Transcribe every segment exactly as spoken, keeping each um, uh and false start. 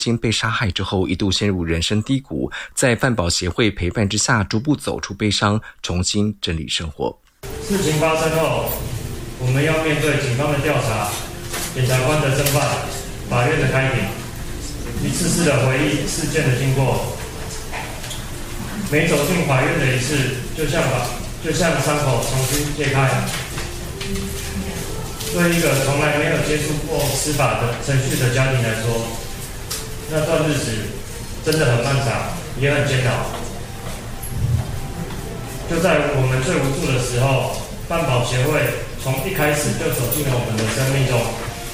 经被杀害之后，一度陷入人生低谷，在犯保协会陪伴之下，逐步走出悲伤，重新整理生活。 事情发生后，我们要面对警方的调查、检察官的侦办、法院的开庭，一次次的回忆事件的经过。每走进法院的一次，就像把就像伤口重新揭开。对一个从来没有接触过司法的程序的家庭来说，那段日子真的很漫长，也很煎熬。就在我们最无助的时候，犯保协会从一开始就走进了我们的生命中。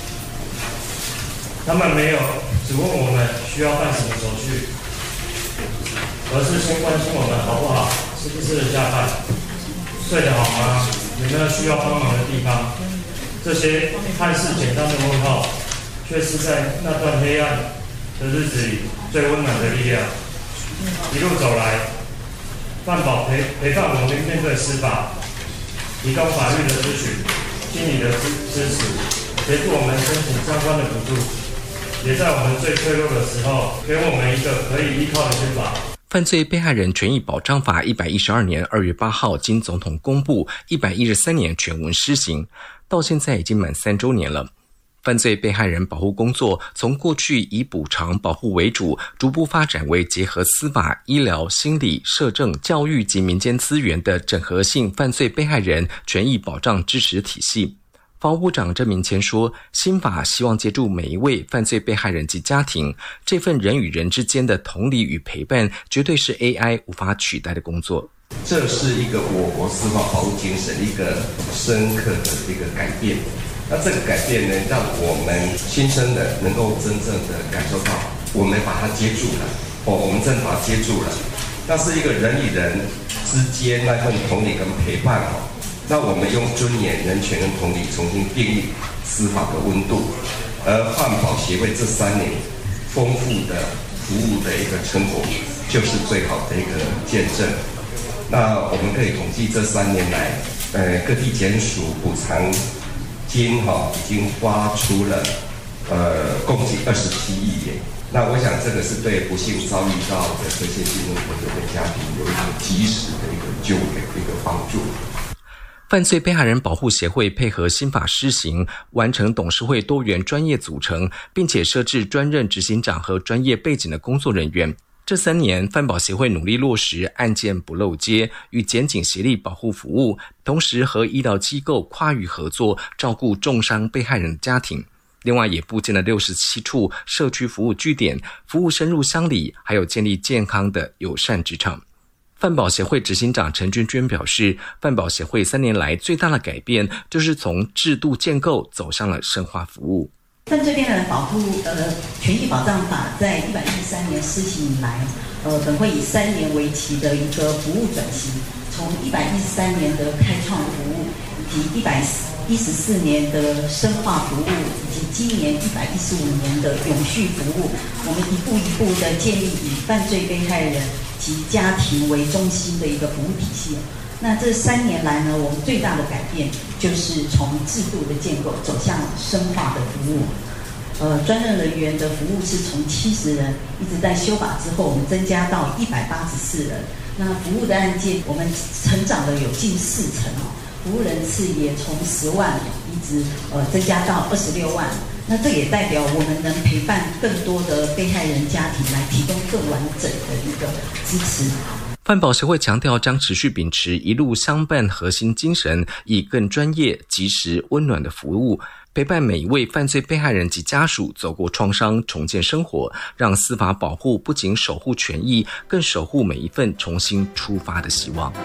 他们没有只问我们需要办什么手续，而是先关心我们好不好，吃不吃得下饭，睡得好吗，有没有需要帮忙的地方。这些看似简单的问候，却是在那段黑暗的日子里最温暖的力量。一路走来，犯保陪陪伴我们面对司法，提供法律的咨询、心理的支支持，协助我们申请相关的补助，也在我们最脆弱的时候，给我们一个可以依靠的肩膀。 犯罪被害人权益保障法一百一十二年二月八号经总统公布，一百一十三年全文施行，到现在已经满三周年了。犯罪被害人保护工作从过去以补偿保护为主，逐步发展为结合司法、医疗、心理、社政、教育及民间资源的整合性犯罪被害人权益保障支持体系。法务部长郑明谦说，新法希望接住每一位犯罪被害人及家庭，这份人与人之间的同理与陪伴，绝对是 A I 无法取代的工作。 这是一个我国司法保护精神一个深刻的一个改变。那这个改变呢，让我们新生的能够真正的感受到，我们把它接住了，哦，我们真的把它接住了。那是一个人与人之间那份同理跟陪伴哦。那我们用尊严、人权跟同理重新定义司法的温度，而犯保协会这三年丰富的服务的一个成果，就是最好的一个见证。那我们可以统计这三年来，呃，各地检署补偿金哈、哦、已经花出了呃共计二十七亿元。那我想这个是对不幸遭遇到的这些新生活者的家庭有一个及时的一个救援、一个帮助。 犯罪被害人保护协会配合新法施行，完成董事会多元专业组成，并且设置专任执行长和专业背景的工作人员。这三年，犯保协会努力落实案件不漏接，与检警协力保护服务，同时和医疗机构跨域合作，照顾重伤被害人的家庭。另外，也布建了六十七处社区服务据点，服务深入乡里，还有建立健康的友善职场。犯保协会执行长陈娟娟表示，犯保协会三年来最大的改变，就是从制度建构走向了深化服务。 犯罪被害人保护呃权益保障法在一百一十三年施行以来，呃，本会以三年为期的一个服务转型，从一百一十三年的开创服务，以及一百一十四年的深化服务，以及今年一百一十五年的永续服务，我们一步一步的建立以犯罪被害人及家庭为中心的一个服务体系。那这三年来呢，我们最大的改变就是从制度的建构走向深化的服务。呃，专任人员的服务是从七十人，一直在修法之后，我们增加到一百八十四人。那服务的案件，我们成长了有近四成哦，服务人次也从十万一直呃增加到二十六万。那这也代表我们能陪伴更多的被害人家庭，来提供更完整的一个支持。 犯保协会强调，将持续秉持一路相伴核心精神，以更专业、及时、温暖的服务，陪伴每一位犯罪被害人及家属走过创伤，重建生活，让司法保护不仅守护权益，更守护每一份重新出发的希望。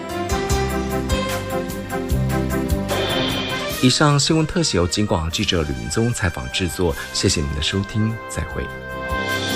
以上新闻特写由警广记者吕明宗采访制作，谢谢您的收听，再会。